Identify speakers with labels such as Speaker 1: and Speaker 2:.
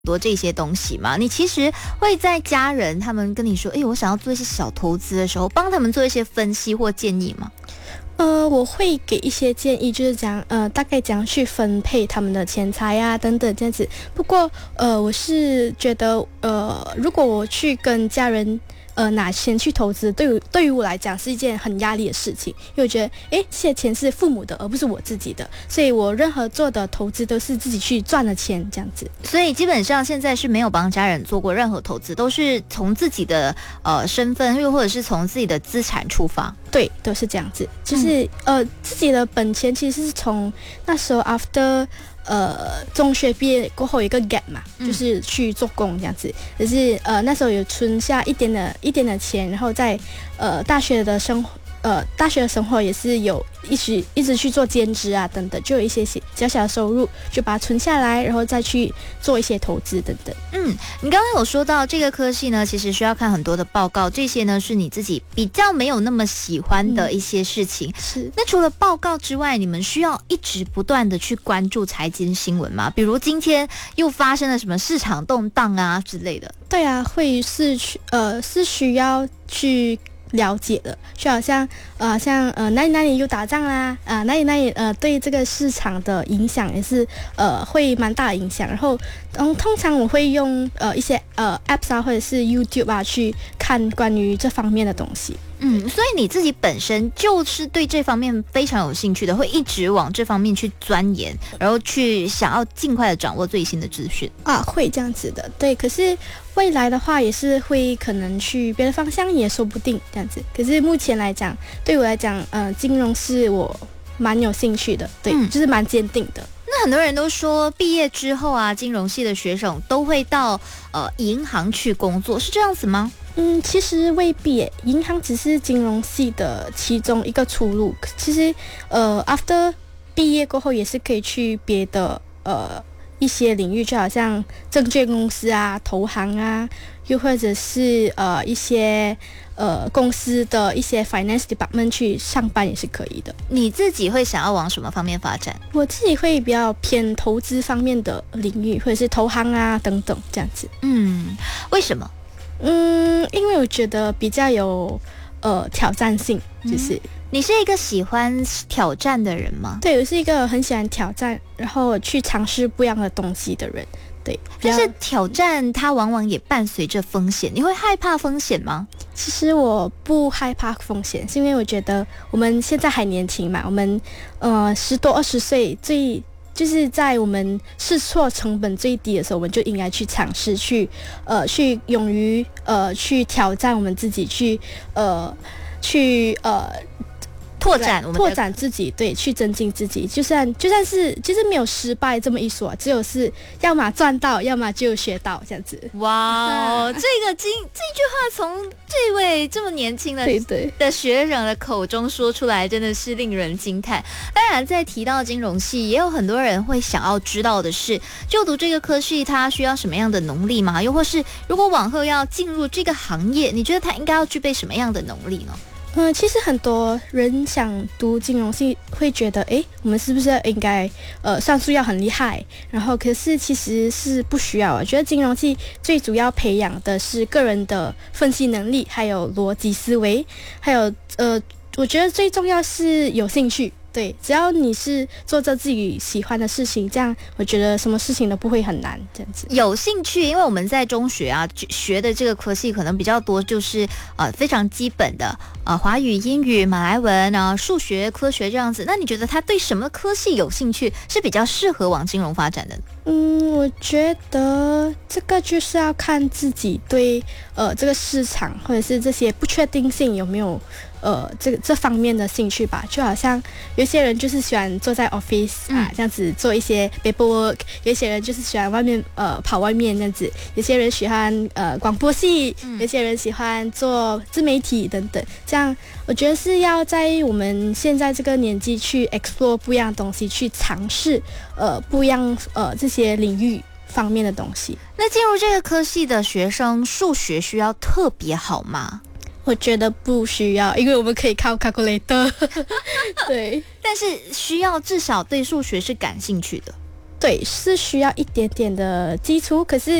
Speaker 1: 多这些东西嘛，你其实会在家人他们跟你说，我想要做一些小投资的时候，帮他们做一些分析或建议吗？
Speaker 2: 我会给一些建议，就是讲大概怎样去分配他们的钱财啊等等这样子。不过我是觉得如果我去跟家人拿钱去投资，对于我来讲是一件很压力的事情，因为我觉得这些钱是父母的，而不是我自己的，所以我任何做的投资都是自己去赚的钱这样子。
Speaker 1: 所以基本上现在是没有帮家人做过任何投资，都是从自己的身份，又或者是从自己的资产出发。
Speaker 2: 对，都是这样子，就是自己的本钱其实是从那时候 after中学毕业过后有一个 gap 嘛，就是去做工这样子。可是那时候有存下一点的钱，然后在大学的生活也是有一直去做兼职啊等等，就有一些小小的收入，就把它存下来，然后再去做一些投资等等。
Speaker 1: 你刚刚有说到这个科系呢，其实需要看很多的报告，这些呢是你自己比较没有那么喜欢的一些事情。
Speaker 2: 是。
Speaker 1: 那除了报告之外，你们需要一直不断的去关注财经新闻吗？比如今天又发生了什么市场动荡啊之类的？
Speaker 2: 对啊，是需要去了解的，就好像哪里又打仗啦，哪里对这个市场的影响也是会蛮大的影响。然后通常我会用一些apps 啊或者是 YouTube 啊去看关于这方面的东西。
Speaker 1: 所以你自己本身就是对这方面非常有兴趣的，会一直往这方面去钻研，然后去想要尽快的掌握最新的资讯
Speaker 2: 啊，会这样子的。对，可是未来的话也是会可能去别的方向也说不定这样子。可是目前来讲，对我来讲金融是我蛮有兴趣的，对，就是蛮坚定的。
Speaker 1: 那很多人都说毕业之后啊，金融系的学生都会到银行去工作，是这样子吗？
Speaker 2: 其实未必耶，银行只是金融系的其中一个出路。其实after 毕业过后也是可以去别的一些领域，就好像证券公司啊、投行啊，又或者是一些公司的一些 finance department 去上班也是可以的。
Speaker 1: 你自己会想要往什么方面发展？
Speaker 2: 我自己会比较偏投资方面的领域，或者是投行啊等等这样子。
Speaker 1: 为什么？
Speaker 2: 因为我觉得比较有挑战性，就是
Speaker 1: 你是一个喜欢挑战的人吗？
Speaker 2: 对，我是一个很喜欢挑战，然后去尝试不一样的东西的人。对，
Speaker 1: 但是挑战它往往也伴随着风险，你会害怕风险吗？
Speaker 2: 其实我不害怕风险，是因为我觉得我们现在还年轻嘛，我们10多20岁就是在我们试错成本最低的时候，我们就应该去尝试，去勇于去挑战我们自己，去拓展自己，对，去增进自己。就算是就是没有失败这么一说，只有是要么赚到，要么就学到这样子。
Speaker 1: 哇，这句话从这位这么年轻的学生的口中说出来，真的是令人惊叹。当然，在提到金融系，也有很多人会想要知道的是，就读这个科系，它需要什么样的能力吗？又或是如果往后要进入这个行业，你觉得它应该要具备什么样的能力呢？
Speaker 2: 其实很多人想读金融系会觉得，我们是不是应该算术要很厉害？然后可是其实是不需要。我觉得金融系最主要培养的是个人的分析能力，还有逻辑思维，还有我觉得最重要是有兴趣。对，只要你是做着自己喜欢的事情，这样我觉得什么事情都不会很难。这样子
Speaker 1: 有兴趣，因为我们在中学啊学的这个科系可能比较多，就是非常基本的华语、英语、马来文啊、数学、科学这样子。那你觉得他对什么科系有兴趣，是比较适合往金融发展的？
Speaker 2: 我觉得这个就是要看自己对这个市场或者是这些不确定性有没有这方面的兴趣吧。就好像有些人就是喜欢坐在 office 这样子做一些 paperwork， 有些人就是喜欢外面跑外面这样子，有些人喜欢广播系，有些人喜欢做自媒体等等。这样我觉得是要在我们现在这个年纪去 explore 不一样的东西，去尝试不一样这些领域方面的东西。
Speaker 1: 那进入这个科系的学生，数学需要特别好吗？
Speaker 2: 我觉得不需要，因为我们可以靠 calculator 对，
Speaker 1: 但是需要至少对数学是感兴趣的。
Speaker 2: 对，是需要一点点的基础，可是